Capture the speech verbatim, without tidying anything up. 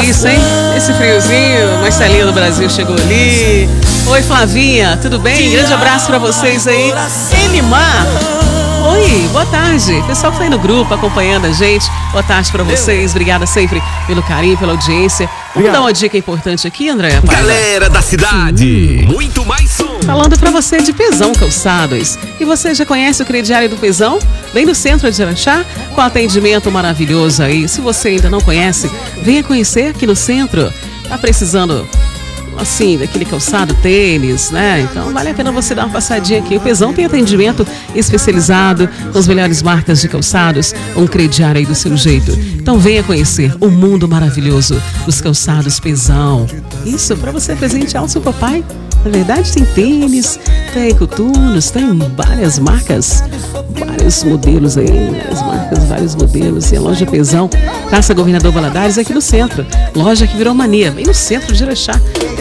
delícia, hein? Esse friozinho, Marcelinho do Brasil chegou ali. Oi, Flavinha, tudo bem? Grande abraço pra vocês aí. Enimar. Oi, boa tarde. Pessoal que tá aí no grupo acompanhando a gente. Boa tarde pra vocês. Obrigada sempre pelo carinho, pela audiência. Vamos dar uma dica importante aqui, André? Galera da cidade, hum. muito mais som. Falando pra você de Pezão Calçados. E você já conhece o crediário do Pezão? Vem no centro de Araxá, com atendimento maravilhoso aí. Se você ainda não conhece, venha conhecer aqui no centro. Tá precisando, assim, daquele calçado tênis, né? Então vale a pena você dar uma passadinha aqui. O Pezão tem atendimento especializado com as melhores marcas de calçados, um crediário aí do seu jeito. Então venha conhecer o mundo maravilhoso dos calçados Pezão. Isso, para você presentear o seu papai. Na verdade, tem tênis, tem coturnos, tem várias marcas, vários modelos aí, várias marcas, vários modelos. E a loja Pezão, Praça Governador Valadares, aqui no centro. Loja que virou mania, bem no centro de Araxá.